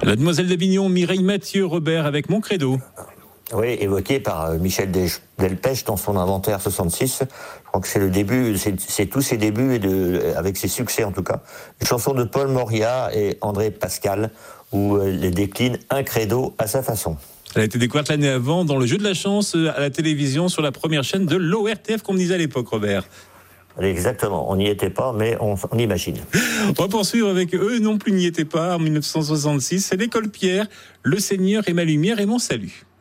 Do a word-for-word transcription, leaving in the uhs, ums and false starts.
La demoiselle d'Avignon, Mireille Mathieu, Robert, avec Mon Credo. Oui, évoqué par Michel Delpech dans son inventaire soixante-six. Je crois que c'est le début, c'est, c'est tous ses débuts, et de, avec ses succès en tout cas. Une chanson de Paul Moria et André Pascal, où elle décline un credo à sa façon. Elle a été découverte l'année avant dans le jeu de la chance à la télévision sur la première chaîne de l'O R T F, comme on disait à l'époque, Robert. Exactement, on n'y était pas, mais on, on imagine. On va poursuivre avec eux, non plus n'y étaient pas, en dix-neuf cent soixante-six. C'est l'école Pierre, Le Seigneur est ma lumière et mon salut.